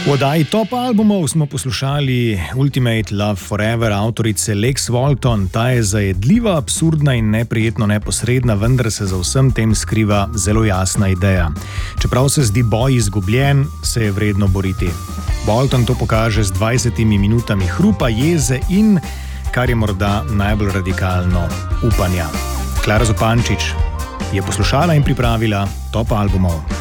V oddaji Top albumov smo poslušali Ultimate Love Forever avtorice Lex Walton. Ta je zajedljiva, absurdna in neprijetno neposredna, vendar se za vsem tem skriva zelo jasna ideja. Čeprav se zdi boj izgubljen, se je vredno boriti. Walton to pokaže z 20 minutami hrupa, jeze in, kar je morda najbolj radikalno, upanja. Klara Zupančič je poslušala in pripravila Top albumov.